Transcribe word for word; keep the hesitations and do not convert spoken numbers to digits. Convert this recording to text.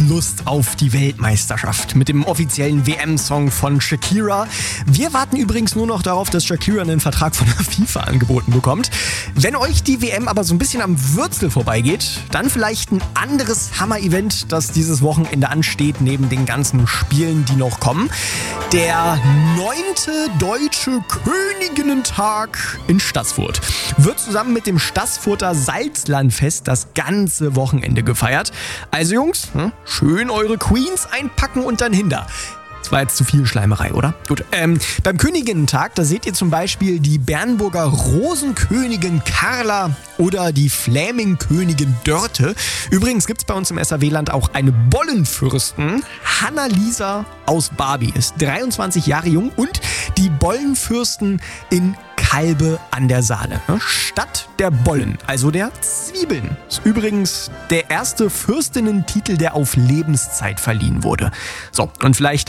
Lust auf die Weltmeisterschaft mit dem offiziellen W M-Song von Shakira. Wir warten übrigens nur noch darauf, dass Shakira einen Vertrag von der FIFA angeboten bekommt. Wenn euch die W M aber so ein bisschen am Würzel vorbeigeht, dann vielleicht ein anderes Hammer-Event, das dieses Wochenende ansteht, neben den ganzen Spielen, die noch kommen. Der neunte Deutsche Königinnentag in Stassfurt wird zusammen mit dem Stassfurter Salzlandfest das ganze Wochenende gefeiert. Also Jungs, schön eure Queens einpacken und dann hinter. Das war jetzt zu viel Schleimerei, oder? Gut. Ähm, beim Königinnentag, da seht ihr zum Beispiel die Bernburger Rosenkönigin Carla oder die Flämingkönigin Dörte. Übrigens gibt es bei uns im S A W-Land auch eine Bollenfürstin. Hanna-Lisa aus Barbie ist dreiundzwanzig Jahre jung und die Bollenfürsten in Kalbe an der Saale. Stadt der Bollen, also der Zwiebeln. Ist übrigens der erste Fürstinnentitel, der auf Lebenszeit verliehen wurde. So, und vielleicht